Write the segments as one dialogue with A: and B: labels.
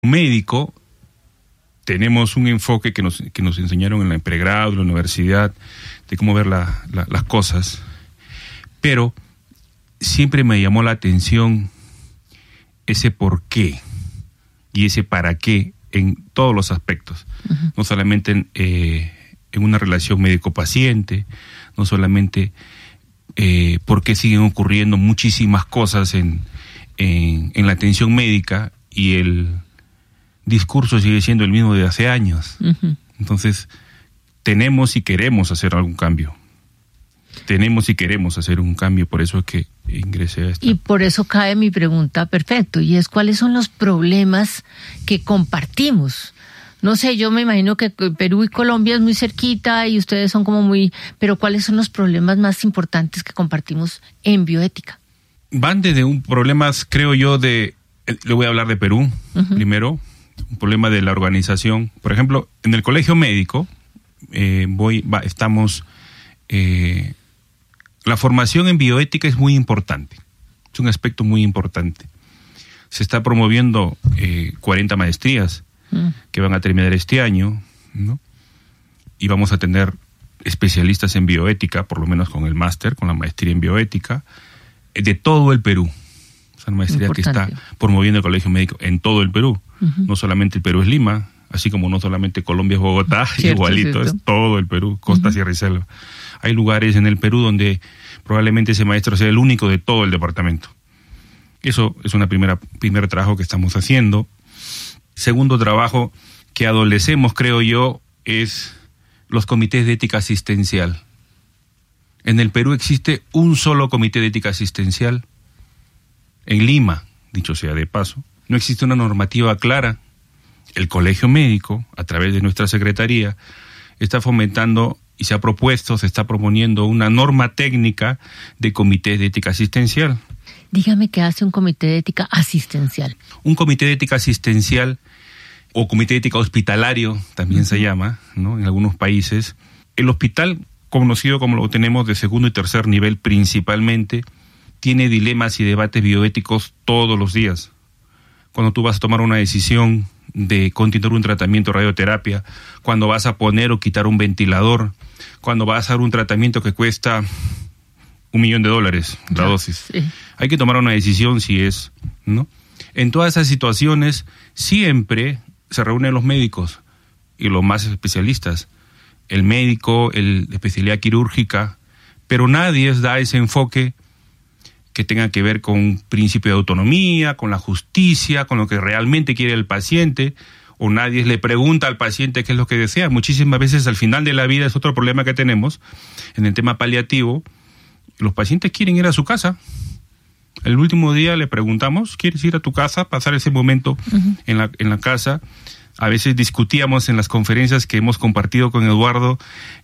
A: médico tenemos un enfoque que nos enseñaron en el pregrado, en la universidad, de cómo ver las cosas, pero siempre me llamó la atención ese por qué y ese para qué en todos los aspectos, no solamente en una relación médico-paciente, no solamente por qué siguen ocurriendo muchísimas cosas en la atención médica y el discurso sigue siendo el mismo de hace años. Entonces, tenemos y queremos hacer algún cambio. Tenemos y queremos hacer un cambio, por eso es que ingresé a esto.
B: Y por eso cae mi pregunta, perfecto, y es ¿cuáles son los problemas que compartimos? No sé, yo me imagino que Perú y Colombia es muy cerquita y ustedes son como muy... Pero ¿cuáles son los problemas más importantes que compartimos en bioética?
A: Van desde problemas, creo yo, le voy a hablar de Perú primero, un problema de la organización. Por ejemplo, en el colegio médico, la formación en bioética es muy importante, es un aspecto muy importante. Se está promoviendo 40 maestrías que van a terminar este año, ¿no? Y vamos a tener especialistas en bioética, por lo menos con el máster, con la maestría en bioética, de todo el Perú. Es una maestría importante que está promoviendo el Colegio Médico en todo el Perú. No solamente el Perú es Lima, así como no solamente Colombia es Bogotá, igualito, es todo el Perú, costa, sierra y selva. Hay lugares en el Perú donde probablemente ese maestro sea el único de todo el departamento. Eso es un primer trabajo que estamos haciendo. Segundo trabajo que adolecemos, creo yo, es los comités de ética asistencial. En el Perú existe un solo comité de ética asistencial. En Lima, dicho sea de paso, no existe una normativa clara. El Colegio Médico, a través de nuestra secretaría, está fomentando y se está proponiendo una norma técnica de comité de ética asistencial.
B: Dígame qué hace un comité de ética asistencial.
A: Un comité de ética asistencial o comité de ética hospitalario también se llama, ¿no? En algunos países. El hospital, conocido como lo tenemos de segundo y tercer nivel principalmente, tiene dilemas y debates bioéticos todos los días. Cuando tú vas a tomar una decisión de continuar un tratamiento de radioterapia, cuando vas a poner o quitar un ventilador, cuando vas a dar un tratamiento que cuesta $1 millón la dosis. Sí. Hay que tomar una decisión ¿no? En todas esas situaciones siempre se reúnen los médicos y los más especialistas, el médico, el de especialidad quirúrgica, pero nadie da ese enfoque que tenga que ver con un principio de autonomía, con la justicia, con lo que realmente quiere el paciente, o nadie le pregunta al paciente qué es lo que desea. Muchísimas veces al final de la vida es otro problema que tenemos en el tema paliativo. Los pacientes quieren ir a su casa. El último día le preguntamos, ¿quieres ir a tu casa? Pasar ese momento en la casa. A veces discutíamos en las conferencias que hemos compartido con Eduardo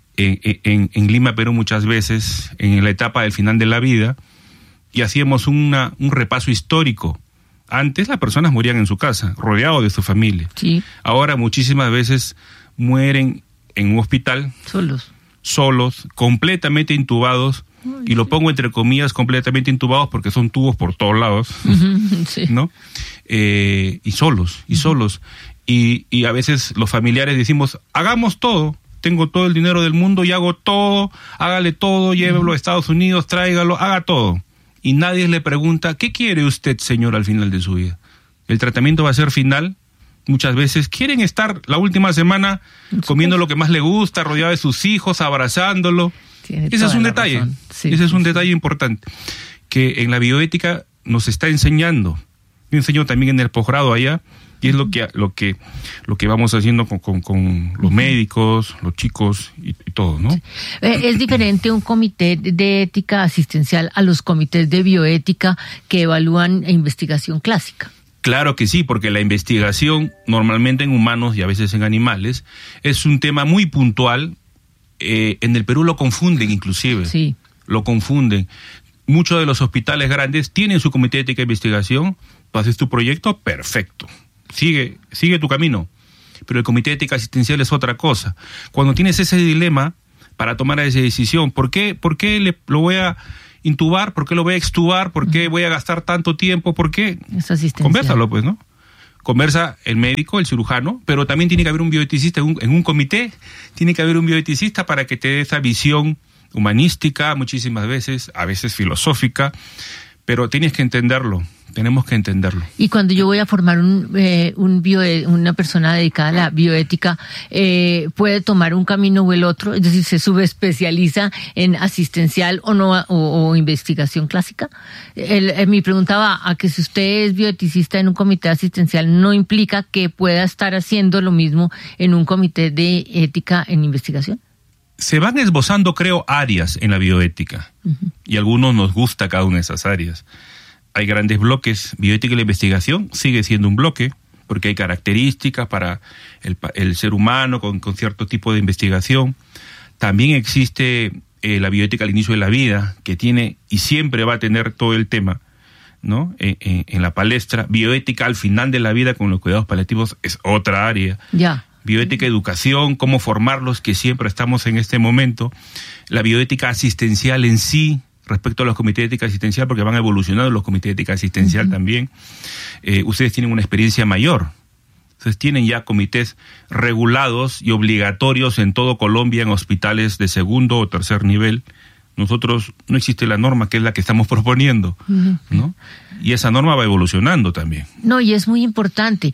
A: en Lima, Perú, muchas veces, en la etapa del final de la vida, y hacíamos un repaso histórico. Antes las personas morían en su casa, rodeados de su familia. Sí. Ahora muchísimas veces mueren en un hospital. Solos, completamente intubados. Y lo pongo entre comillas, completamente intubados, porque son tubos por todos lados, sí. ¿No? Y solos. Y a veces los familiares decimos, hagamos todo. Tengo todo el dinero del mundo y hago todo. Hágale todo, llévelo a Estados Unidos, tráigalo, haga todo. Y nadie le pregunta, ¿qué quiere usted, señor, al final de su vida? El tratamiento va a ser final. Muchas veces quieren estar la última semana comiendo lo que más le gusta, rodeado de sus hijos, abrazándolo. Ese es un detalle. Sí, ese es un detalle importante que en la bioética nos está enseñando. Yo enseño también en el posgrado allá, y es lo que vamos haciendo con los médicos, los chicos y todo, ¿no? Sí.
B: ¿Es diferente un comité de ética asistencial a los comités de bioética que evalúan investigación clásica?
A: Claro que sí, porque la investigación normalmente en humanos y a veces en animales es un tema muy puntual. En el Perú lo confunden inclusive. Sí. Lo confunden. Muchos de los hospitales grandes tienen su comité de ética de investigación. Tú haces tu proyecto, perfecto. Sigue tu camino. Pero el comité de ética asistencial es otra cosa. Cuando tienes ese dilema para tomar esa decisión, ¿por qué lo voy a intubar? ¿Por qué lo voy a extubar? ¿Por qué voy a gastar tanto tiempo? ¿Por qué?
B: Es asistencial.
A: Convérsalo, pues, ¿no? conversa el médico, el cirujano, pero también tiene que haber un bioeticista en un comité, tiene que haber un bioeticista para que te dé esa visión humanística muchísimas veces, a veces filosófica, pero tienes que entenderlo. Tenemos que entenderlo.
B: Y cuando yo voy a formar una persona dedicada a la bioética, ¿puede tomar un camino o el otro? Es decir, ¿se subespecializa en asistencial o no o investigación clásica? Mi pregunta va a que si usted es bioeticista en un comité asistencial, ¿no implica que pueda estar haciendo lo mismo en un comité de ética en investigación?
A: Se van esbozando, creo, áreas en la bioética. Y a algunos nos gusta cada una de esas áreas. Hay grandes bloques. Bioética y la investigación sigue siendo un bloque, porque hay características para el ser humano con cierto tipo de investigación. También existe la bioética al inicio de la vida, que tiene y siempre va a tener todo el tema, ¿no? En la palestra. Bioética al final de la vida con los cuidados paliativos es otra área.
B: Ya.
A: Bioética, educación, cómo formarlos, que siempre estamos en este momento. La bioética asistencial en sí, respecto a los comités de ética asistencial, porque van evolucionando los comités de ética asistencial también. Ustedes tienen una experiencia mayor. Ustedes tienen ya comités regulados y obligatorios en todo Colombia, en hospitales de segundo o tercer nivel. Nosotros no existe la norma, que es la que estamos proponiendo, ¿no? Y esa norma va evolucionando también.
B: No, y es muy importante.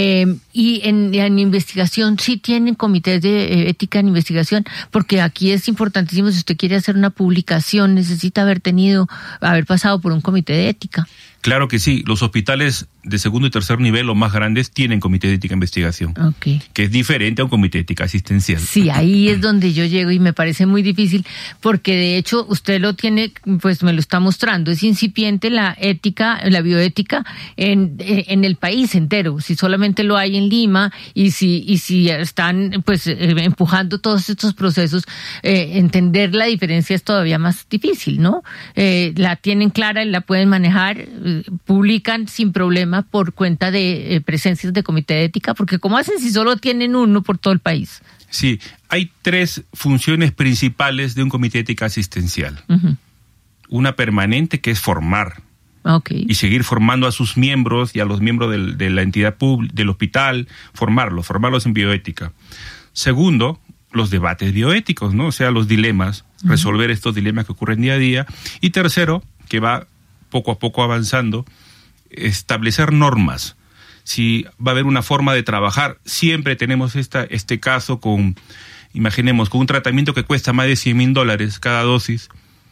B: Y en investigación, sí tienen comités de ética en investigación, porque aquí es importantísimo, si usted quiere hacer una publicación, necesita haber pasado por un comité de ética.
A: Claro que sí, los hospitales de segundo y tercer nivel, los más grandes, tienen comité de ética e investigación, que es diferente a un comité de ética asistencial.
B: Sí, ahí es donde yo llego y me parece muy difícil, porque de hecho usted lo tiene, pues me lo está mostrando, es incipiente la ética, la bioética en el país entero, si solamente lo hay en Lima y si están pues empujando todos estos procesos, entender la diferencia es todavía más difícil, ¿no? La tienen clara y la pueden manejar, publican sin problema por cuenta de presencias de comité de ética, porque ¿cómo hacen si solo tienen uno por todo el país?
A: Sí, hay 3 funciones principales de un comité de ética asistencial. Una permanente, que es formar. Y seguir formando a sus miembros y a los miembros de la entidad pública, del hospital, formarlos en bioética. Segundo, los debates bioéticos, ¿no? O sea, los dilemas, resolver estos dilemas que ocurren día a día. Y tercero, que va poco a poco avanzando, establecer normas. Si va a haber una forma de trabajar, siempre tenemos este caso imaginemos, con un tratamiento que cuesta más de $100,000 cada dosis.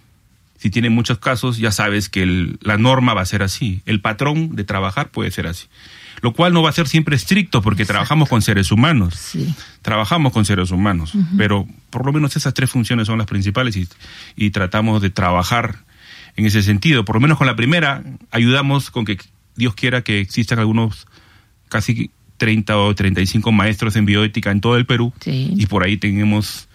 A: Si tiene muchos casos, ya sabes que la norma va a ser así. El patrón de trabajar puede ser así. Lo cual no va a ser siempre estricto, porque trabajamos con seres humanos. Sí. Trabajamos con seres humanos. Pero por lo menos esas 3 funciones son las principales y tratamos de trabajar en ese sentido. Por lo menos con la primera, ayudamos con que Dios quiera que existan algunos casi 30 o 35 maestros en bioética en todo el Perú. Sí. Y por ahí tenemos...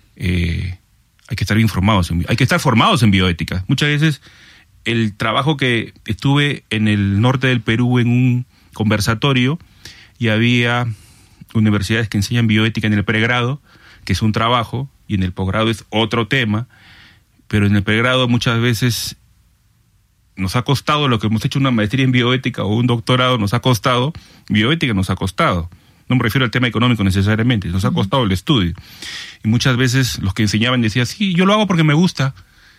A: hay que estar informados, hay que estar formados en bioética. Muchas veces el trabajo que estuve en el norte del Perú en un conversatorio, y había universidades que enseñan bioética en el pregrado, que es un trabajo, y en el posgrado es otro tema, pero en el pregrado muchas veces nos ha costado lo que hemos hecho una maestría en bioética o un doctorado, nos ha costado, bioética nos ha costado. No me refiero al tema económico necesariamente, nos ha costado el estudio. Y muchas veces los que enseñaban decían, sí, yo lo hago porque me gusta,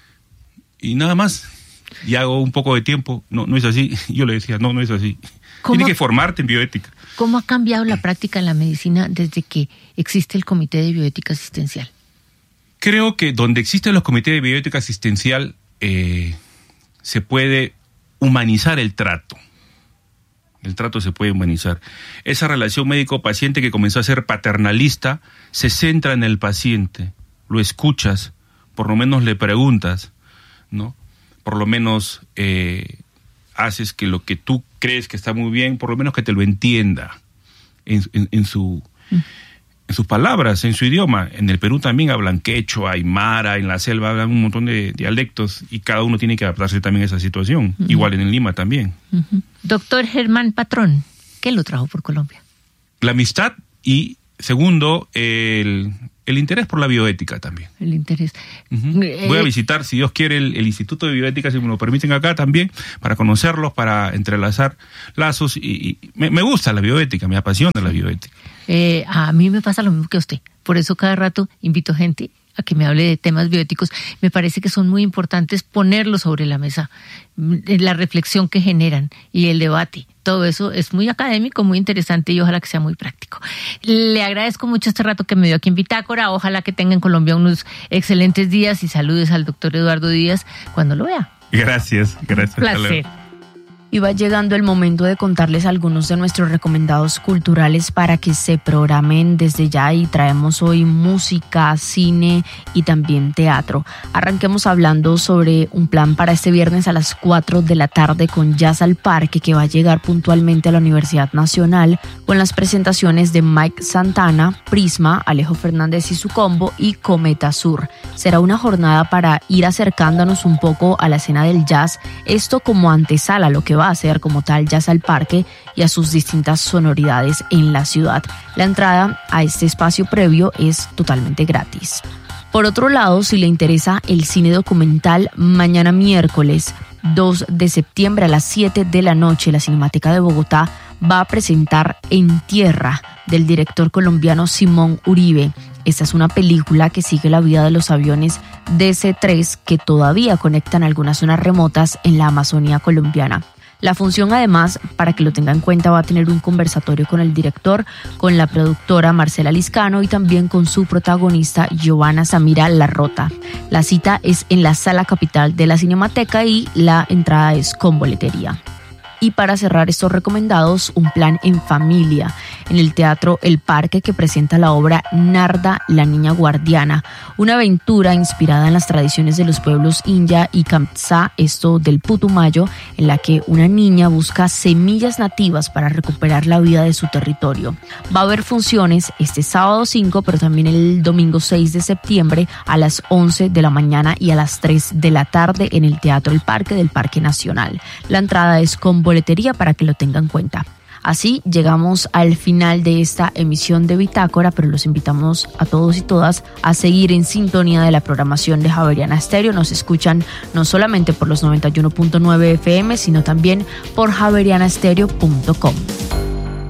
A: y nada más, y hago un poco de tiempo. No es así. Yo le decía, no es así. Tienes que formarte en bioética.
B: ¿Cómo ha cambiado la práctica en la medicina desde que existe el Comité de Bioética Asistencial?
A: Creo que donde existen los comités de bioética asistencial se puede humanizar el trato. El trato se puede humanizar. Esa relación médico-paciente que comenzó a ser paternalista se centra en el paciente. Lo escuchas, por lo menos le preguntas, ¿no? Por lo menos haces que lo que tú crees que está muy bien, por lo menos que te lo entienda en sus palabras, en su idioma. En el Perú también hablan quechua, aymara, en la selva hablan un montón de dialectos y cada uno tiene que adaptarse también a esa situación. Igual en Lima también.
B: Doctor Germán Patrón, ¿qué lo trajo por Colombia?
A: La amistad y, segundo, el El interés por la bioética también.
B: El interés.
A: Voy a visitar, si Dios quiere, el Instituto de Bioética, si me lo permiten acá también, para conocerlos, para entrelazar lazos. Y me gusta la bioética, me apasiona la bioética.
B: A mí me pasa lo mismo que a usted. Por eso cada rato invito gente a que me hable de temas bioéticos. Me parece que son muy importantes ponerlos sobre la mesa, la reflexión que generan y el debate. Todo eso es muy académico, muy interesante y ojalá que sea muy práctico. Le agradezco mucho este rato que me dio aquí en Bitácora. Ojalá que tenga en Colombia unos excelentes días y saludes al doctor Eduardo Díaz cuando lo vea.
A: Gracias.
B: Placer.
C: Y va llegando el momento de contarles algunos de nuestros recomendados culturales para que se programen desde ya, y traemos hoy música, cine y también teatro. Arranquemos hablando sobre un plan para este viernes a las 4 de la tarde con Jazz al Parque, que va a llegar puntualmente a la Universidad Nacional con las presentaciones de Mike Santana, Prisma, Alejo Fernández y su combo y Cometa Sur. Será una jornada para ir acercándonos un poco a la escena del jazz, esto como antesala a lo que va a hacer como tal Jazz al Parque y a sus distintas sonoridades en la ciudad. La entrada a este espacio previo es totalmente gratis. Por otro lado, si le interesa el cine documental, mañana miércoles 2 de septiembre a las 7 de la noche, la Cinemateca de Bogotá va a presentar En Tierra, del director colombiano Simón Uribe. Esta es una película que sigue la vida de los aviones DC-3 que todavía conectan algunas zonas remotas en la Amazonía colombiana. La función, además, para que lo tenga en cuenta, va a tener un conversatorio con el director, con la productora Marcela Liscano y también con su protagonista Giovanna Samira Larrota. La cita es en la Sala Capital de la Cinemateca y la entrada es con boletería. Y para cerrar estos recomendados, un plan en familia en el Teatro El Parque, que presenta la obra Narda, la niña guardiana, una aventura inspirada en las tradiciones de los pueblos Inya y Kamsa, esto del Putumayo, en la que una niña busca semillas nativas para recuperar la vida de su territorio. Va a haber funciones este sábado 5, pero también el domingo 6 de septiembre a las 11 de la mañana y a las 3 de la tarde en el Teatro El Parque del Parque Nacional. La entrada es con boletería para que lo tengan en cuenta. Así llegamos al final de esta emisión de Bitácora, pero los invitamos a todos y todas a seguir en sintonía de la programación de Javeriana Estéreo. Nos escuchan no solamente por los 91.9 FM, sino también por javerianastereo.com.